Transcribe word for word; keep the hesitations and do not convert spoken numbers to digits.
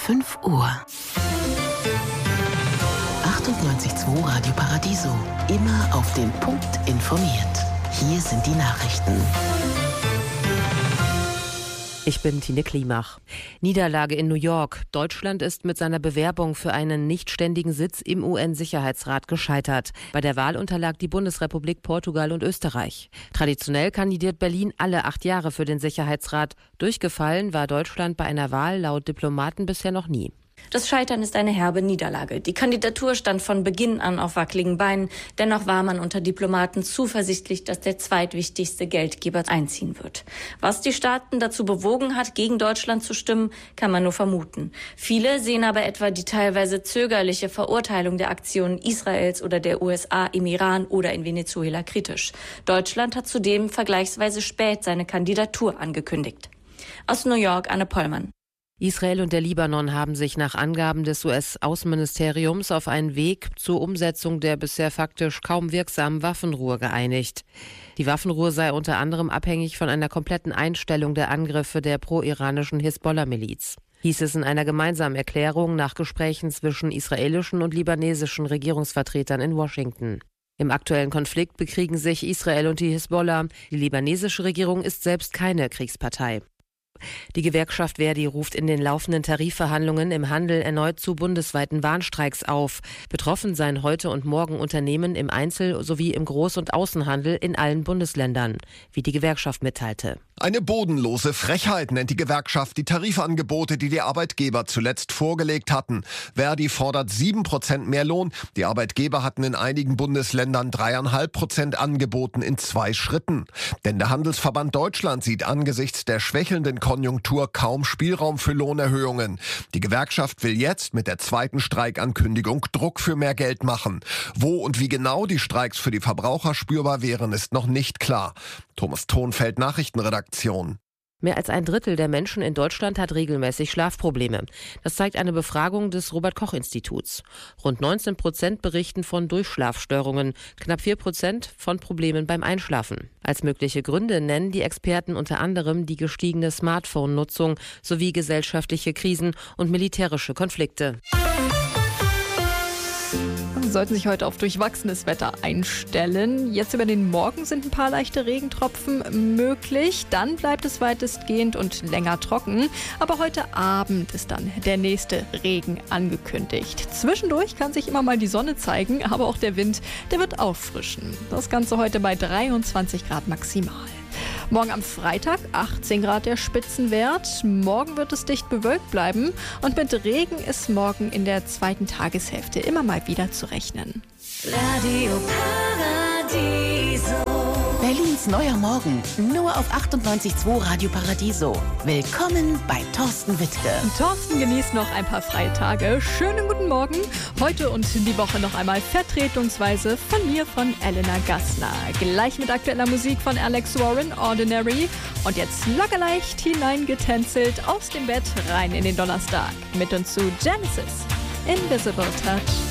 fünf Uhr. achtundneunzig Komma zwei Radio Paradiso. Immer auf den Punkt informiert. Hier sind die Nachrichten. Ich bin Tine Klimach. Niederlage in New York. Deutschland ist mit seiner Bewerbung für einen nichtständigen Sitz im U N-Sicherheitsrat gescheitert. Bei der Wahl unterlag die Bundesrepublik Portugal und Österreich. Traditionell kandidiert Berlin alle acht Jahre für den Sicherheitsrat. Durchgefallen war Deutschland bei einer Wahl laut Diplomaten bisher noch nie. Das Scheitern ist eine herbe Niederlage. Die Kandidatur stand von Beginn an auf wackeligen Beinen. Dennoch war man unter Diplomaten zuversichtlich, dass der zweitwichtigste Geldgeber einziehen wird. Was die Staaten dazu bewogen hat, gegen Deutschland zu stimmen, kann man nur vermuten. Viele sehen aber etwa die teilweise zögerliche Verurteilung der Aktionen Israels oder der U S A im Iran oder in Venezuela kritisch. Deutschland hat zudem vergleichsweise spät seine Kandidatur angekündigt. Aus New York, Anne Pollmann. Israel und der Libanon haben sich nach Angaben des U S-Außenministeriums auf einen Weg zur Umsetzung der bisher faktisch kaum wirksamen Waffenruhe geeinigt. Die Waffenruhe sei unter anderem abhängig von einer kompletten Einstellung der Angriffe der pro-iranischen Hisbollah-Miliz. Hieß es in einer gemeinsamen Erklärung nach Gesprächen zwischen israelischen und libanesischen Regierungsvertretern in Washington. Im aktuellen Konflikt bekriegen sich Israel und die Hisbollah. Die libanesische Regierung ist selbst keine Kriegspartei. Die Gewerkschaft Verdi ruft in den laufenden Tarifverhandlungen im Handel erneut zu bundesweiten Warnstreiks auf. Betroffen seien heute und morgen Unternehmen im Einzel- sowie im Groß- und Außenhandel in allen Bundesländern, wie die Gewerkschaft mitteilte. Eine bodenlose Frechheit nennt die Gewerkschaft die Tarifangebote, die die Arbeitgeber zuletzt vorgelegt hatten. Verdi fordert sieben Prozent mehr Lohn. Die Arbeitgeber hatten in einigen Bundesländern drei Komma fünf Prozent angeboten in zwei Schritten. Denn der Handelsverband Deutschland sieht angesichts der schwächelnden Konjunktur kaum Spielraum für Lohnerhöhungen. Die Gewerkschaft will jetzt mit der zweiten Streikankündigung Druck für mehr Geld machen. Wo und wie genau die Streiks für die Verbraucher spürbar wären, ist noch nicht klar. Thomas Thonfeld, Nachrichtenredaktion. Mehr als ein Drittel der Menschen in Deutschland hat regelmäßig Schlafprobleme. Das zeigt eine Befragung des Robert-Koch-Instituts. Rund neunzehn Prozent berichten von Durchschlafstörungen, knapp vier Prozent von Problemen beim Einschlafen. Als mögliche Gründe nennen die Experten unter anderem die gestiegene Smartphone-Nutzung sowie gesellschaftliche Krisen und militärische Konflikte. Sollten sich heute auf durchwachsenes Wetter einstellen. Jetzt über den Morgen sind ein paar leichte Regentropfen möglich. Dann bleibt es weitestgehend und länger trocken. Aber heute Abend ist dann der nächste Regen angekündigt. Zwischendurch kann sich immer mal die Sonne zeigen, aber auch der Wind, der wird auffrischen. Das Ganze heute bei dreiundzwanzig Grad maximal. Morgen am Freitag achtzehn Grad der Spitzenwert. Morgen wird es dicht bewölkt bleiben und mit Regen ist morgen in der zweiten Tageshälfte immer mal wieder zu rechnen. Radio Paradiso. Berlins neuer Morgen. Nur auf achtundneunzig Komma zwei Radio Paradiso. Willkommen bei Thorsten Wittke. Thorsten genießt noch ein paar freie Tage. Schönen guten Morgen. Heute und die Woche noch einmal vertretungsweise von mir, von Elena Gassner. Gleich mit aktueller Musik von Alex Warren, Ordinary. Und jetzt locker leicht hineingetänzelt aus dem Bett rein in den Donnerstag. Mit und zu Genesis, Invisible Touch.